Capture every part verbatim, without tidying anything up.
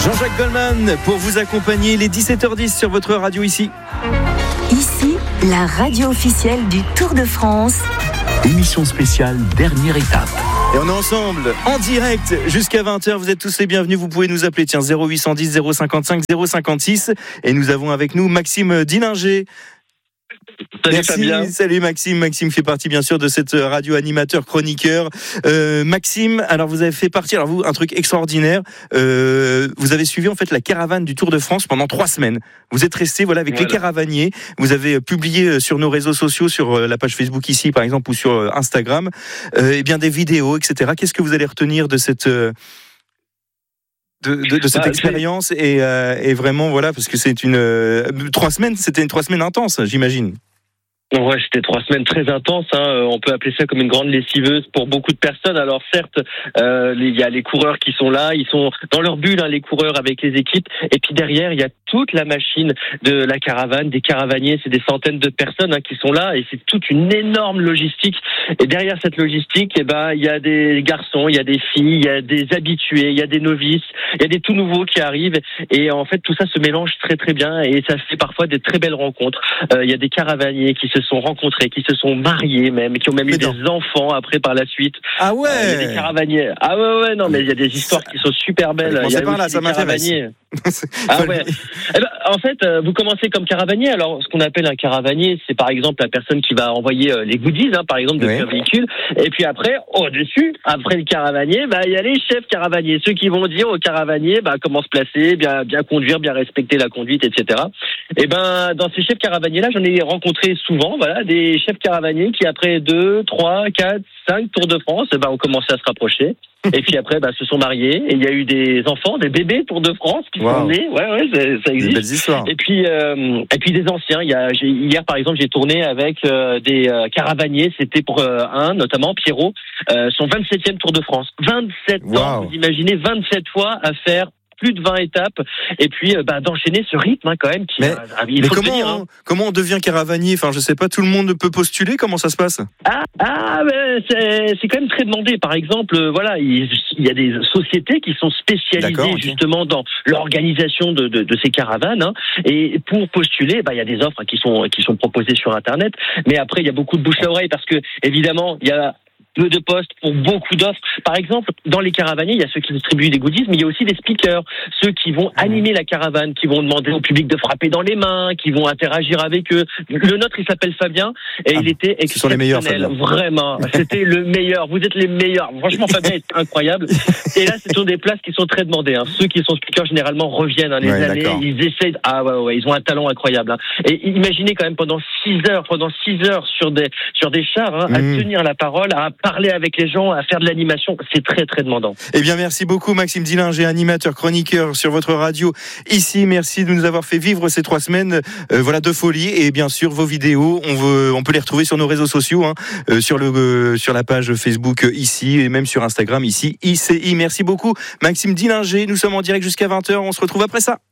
Jean-Jacques Goldman pour vous accompagner les dix-sept heures dix sur votre radio ici. Ici, la radio officielle du Tour de France. Émission spéciale, dernière étape. Et on est ensemble, en direct, jusqu'à vingt heures. Vous êtes tous les bienvenus. Vous pouvez nous appeler, tiens, zéro huit cent dix, zéro cinquante-cinq, zéro cinquante-six. Et nous avons avec nous Maxime Dillinger. Salut Merci, Fabien. Salut Maxime. Maxime fait partie bien sûr de cette radio animateur chroniqueur. Euh, Maxime, alors vous avez fait partie, alors vous, un truc extraordinaire. Euh, vous avez suivi en fait la caravane du Tour de France pendant trois semaines. Vous êtes resté voilà avec voilà. les caravaniers. Vous avez publié sur nos réseaux sociaux, sur la page Facebook ici par exemple ou sur Instagram, euh, et bien des vidéos, et cetera. Qu'est-ce que vous allez retenir de cette euh, De, de, de cette ah, expérience et, euh, et vraiment voilà parce que c'est une euh, trois semaines c'était une trois semaines intense j'imagine. Ouais, c'était trois semaines très intenses. Hein. On peut appeler ça comme une grande lessiveuse pour beaucoup de personnes. Alors certes, euh, il y a les coureurs qui sont là, ils sont dans leur bulle, hein, les coureurs avec les équipes. Et puis derrière, il y a toute la machine de la caravane, des caravaniers. C'est des centaines de personnes hein, qui sont là, et c'est toute une énorme logistique. Et derrière cette logistique, eh ben, il y a des garçons, il y a des filles, il y a des habitués, il y a des novices, il y a des tout nouveaux qui arrivent. Et en fait, tout ça se mélange très très bien, et ça fait parfois des très belles rencontres. Euh, il y a des caravaniers qui se sont rencontrés, qui se sont mariés même, qui ont même mais eu non. des enfants après par la suite. Ah ouais. Euh, il y a des caravaniers. Ah ouais ouais non mais il y a des histoires qui sont super belles. Il y a par là, ça m'intéresse. Ah ouais. Eh ben, en fait, euh, vous commencez comme caravanier. Alors, ce qu'on appelle un caravanier, c'est par exemple la personne qui va envoyer euh, les goodies, hein, par exemple, depuis oui. un véhicule. Et puis après, au-dessus, après le caravanier, bah il y a les chefs caravaniers, ceux qui vont dire aux caravaniers, bah comment se placer, bien bien conduire, bien respecter la conduite, et cetera. Et ben dans ces chefs caravaniers-là, j'en ai rencontré souvent, voilà, des chefs caravaniers qui après deux, trois, quatre, cinq Tours de France, bah ont commencé à se rapprocher. Et puis après, bah, se sont mariés. Et il y a eu des enfants, des bébés Tour de France qui wow. sont nés. Ouais, ouais, ça existe. Des belles histoires. Et puis, euh, et puis des anciens. Il y a, j'ai, hier, par exemple, j'ai tourné avec euh, des euh, caravaniers. C'était pour euh, un, notamment Pierrot, euh, son vingt-septième Tour de France. vingt-sept wow. ans. Vous imaginez vingt-sept fois à faire plus de vingt étapes, et puis bah, d'enchaîner ce rythme hein, quand même. Qui, mais euh, il mais faut comment, tenir, hein. hein. comment on devient caravanier? Enfin, je sais pas, tout le monde peut postuler. Comment ça se passe? Ah, ah mais c'est, c'est quand même très demandé. Par exemple, euh, voilà, il, il y a des sociétés qui sont spécialisées okay. justement dans l'organisation de, de, de ces caravanes. Hein, et pour postuler, bah, il y a des offres qui sont qui sont proposées sur Internet. Mais après, il y a beaucoup de bouche à oreille parce que évidemment, il y a peu de postes pour beaucoup d'offres. Par exemple, dans les caravaniers, il y a ceux qui distribuent des goodies, mais il y a aussi des speakers, ceux qui vont animer la caravane, qui vont demander au public de frapper dans les mains, qui vont interagir avec eux. Le nôtre, il s'appelle Fabien, et ah, il était exceptionnel. Ce sont les meilleurs, Fabien. Vraiment. C'était le meilleur. Vous êtes les meilleurs. Franchement, Fabien est incroyable. Et là, ce sont des places qui sont très demandées. Hein. Ceux qui sont speakers, généralement, reviennent. Hein, les ouais, années, d'accord. Ils essayent. Ah ouais, ouais, ils ont un talent incroyable. Hein. Et imaginez quand même pendant six heures, pendant six heures sur des sur des chars, hein, mmh. à tenir la parole, à parler avec les gens, à faire de l'animation, c'est très très demandant. Eh bien merci beaucoup Maxime Dillinger, animateur, chroniqueur sur votre radio ici. Merci de nous avoir fait vivre ces trois semaines euh, voilà de folie, et bien sûr vos vidéos, on veut, on peut les retrouver sur nos réseaux sociaux, hein, euh, sur le euh, sur la page Facebook euh, ici, et même sur Instagram ici I C I. Merci beaucoup Maxime Dillinger. Nous sommes en direct jusqu'à vingt heures. On se retrouve après ça.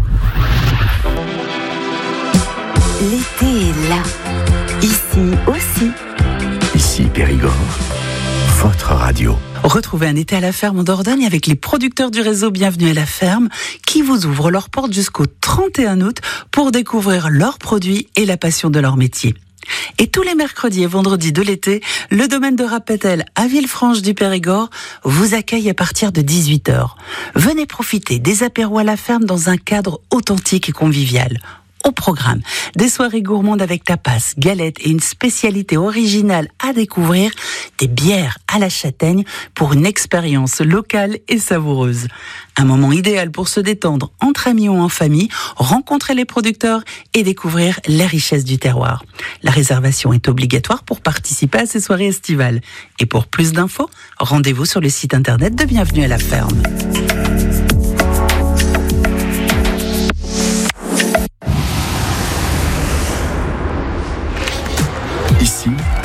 L'été est là, ici aussi. Ici Périgord, votre radio. Retrouvez un été à la ferme en Dordogne avec les producteurs du réseau Bienvenue à la ferme qui vous ouvrent leurs portes jusqu'au trente et un août pour découvrir leurs produits et la passion de leur métier. Et tous les mercredis et vendredis de l'été, le domaine de Rapetel à Villefranche du Périgord vous accueille à partir de dix-huit heures. Venez profiter des apéros à la ferme dans un cadre authentique et convivial. Au programme, des soirées gourmandes avec tapas, galettes et une spécialité originale à découvrir, des bières à la châtaigne pour une expérience locale et savoureuse. Un moment idéal pour se détendre entre amis ou en famille, rencontrer les producteurs et découvrir les richesses du terroir. La réservation est obligatoire pour participer à ces soirées estivales. Et pour plus d'infos, rendez-vous sur le site internet de Bienvenue à la ferme. Ici, la radio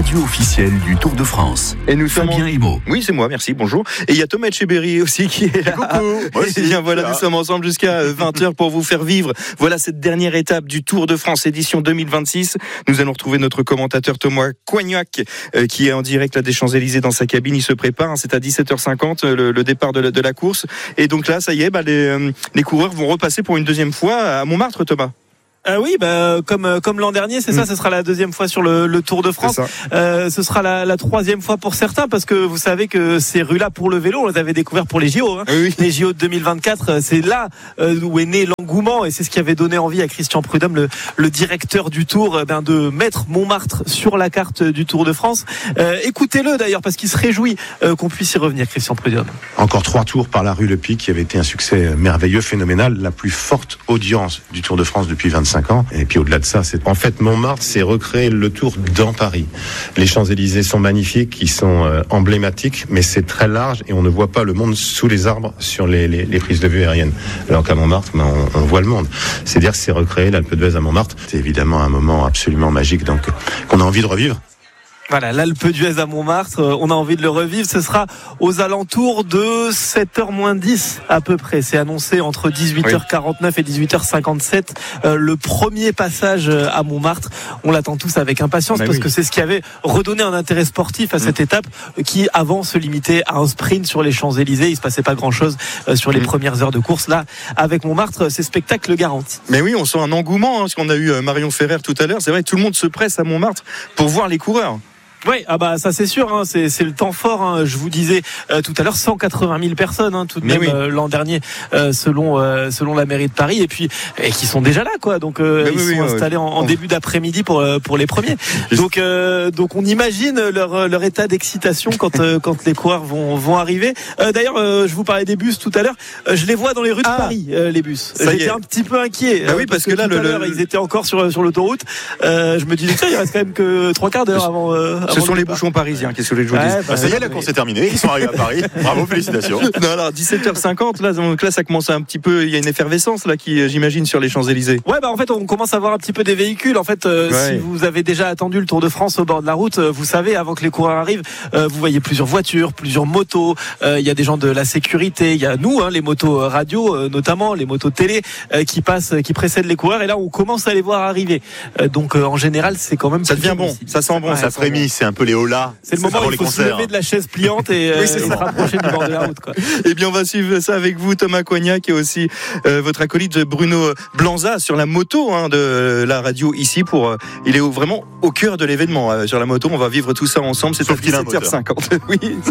radio officielle du Tour de France. Et nous sommes Fabien en... Emo. Oui, c'est moi, merci, bonjour. Et il y a Thomas Etcheberry aussi qui est là. Coucou. Moi aussi. Et bien voilà, nous sommes ensemble jusqu'à vingt heures pour vous faire vivre. Voilà cette dernière étape du Tour de France édition deux mille vingt-six. Nous allons retrouver notre commentateur Thomas Coignac euh, qui est en direct là des Champs-Élysées dans sa cabine. Il se prépare, hein, c'est à dix-sept heures cinquante le, le départ de la, de la course. Et donc là, ça y est, bah, les, euh, les coureurs vont repasser pour une deuxième fois à Montmartre, Thomas. Euh, oui, bah, comme comme l'an dernier, c'est mmh. ça. Ce sera la deuxième fois sur le, le Tour de France. Euh, ce sera la, la troisième fois pour certains, parce que vous savez que ces rues-là pour le vélo, on les avait découvertes pour les J O. Hein. Oui. Les J O de deux mille vingt-quatre, c'est là euh, où est né l'engouement, et c'est ce qui avait donné envie à Christian Prudhomme, le, le directeur du Tour, ben, de mettre Montmartre sur la carte du Tour de France. Euh, écoutez-le d'ailleurs, parce qu'il se réjouit euh, qu'on puisse y revenir, Christian Prudhomme. Encore trois tours par la rue Le Pic, qui avait été un succès merveilleux, phénoménal, la plus forte audience du Tour de France depuis vingt-cinq ans. Et puis au-delà de ça, c'est en fait Montmartre, c'est recréer le Tour dans Paris. Les Champs-Élysées sont magnifiques, ils sont euh, emblématiques, mais c'est très large et on ne voit pas le monde sous les arbres sur les, les, les prises de vue aériennes. Alors qu'à Montmartre, ben, on, on voit le monde. C'est-à-dire que c'est recréer l'Alpe d'Huez à Montmartre. C'est évidemment un moment absolument magique, donc qu'on a envie de revivre. Voilà, l'Alpe d'Huez à Montmartre, on a envie de le revivre. Ce sera aux alentours de sept heures moins dix à peu près. C'est annoncé entre dix-huit heures quarante-neuf et dix-huit heures cinquante-sept. Euh, le premier passage à Montmartre, on l'attend tous avec impatience, bah parce oui. que c'est ce qui avait redonné un intérêt sportif à cette mmh. étape qui avant se limitait à un sprint sur les Champs-Élysées. Il se passait pas grand-chose sur les mmh. premières heures de course. Là, avec Montmartre, c'est spectacle garanti. Mais oui, on sent un engouement, hein, parce qu'on a eu Marion Ferrer tout à l'heure. C'est vrai, tout le monde se presse à Montmartre pour voir les coureurs. Oui, ah bah ça c'est sûr, hein, c'est c'est le temps fort. Hein. Je vous disais euh, tout à l'heure, cent quatre-vingt mille personnes, hein, tout de même oui. euh, l'an dernier, euh, selon euh, selon la mairie de Paris, et puis et qui sont déjà là, quoi. Donc euh, ils oui, sont oui, installés oui. en, en début d'après-midi pour euh, pour les premiers. Donc euh, donc on imagine leur leur état d'excitation quand euh, quand les coureurs vont vont arriver. Euh, d'ailleurs, euh, je vous parlais des bus tout à l'heure. Euh, je les vois dans les rues de ah, Paris, euh, les bus. J'étais un petit peu inquiet. Bah oui, parce, parce que, que là, tout le, à l'heure, le... ils étaient encore sur sur l'autoroute. Euh, je me disais ça, il reste quand même que trois quarts d'heure avant. Euh, Ce sont les bouchons parisiens, qu'est-ce que je vous dis ouais, bah, ça y est, la course est terminée, ils sont arrivés à Paris. Bravo, félicitations. Non, alors dix-sept heures cinquante, là, donc là, ça commence un petit peu, il y a une effervescence là qui, j'imagine, sur les Champs-Élysées. Ouais, bah en fait, on commence à voir un petit peu des véhicules. En fait, euh, ouais. si vous avez déjà attendu le Tour de France au bord de la route, vous savez, avant que les coureurs arrivent, euh, vous voyez plusieurs voitures, plusieurs motos. Euh, il y a des gens de la sécurité, il y a nous, hein, les motos radio, euh, notamment les motos télé, euh, qui passent, qui précèdent les coureurs. Et là, on commence à les voir arriver. Euh, donc, euh, en général, c'est quand même ça devient bon, aussi. Ça sent bon, ouais, ça frémit. C'est un peu les holas. C'est le moment où il faut se lever de la chaise pliante et, oui, euh, et se rapprocher du bord de la route, quoi. Eh bien, on va suivre ça avec vous, Thomas Coignac, et aussi euh, votre acolyte Bruno Blanza sur la moto, hein, de la radio ici. Pour, euh, il est vraiment au cœur de l'événement. Euh, sur la moto, on va vivre tout ça ensemble. C'est à dix-sept heures cinquante. Oui.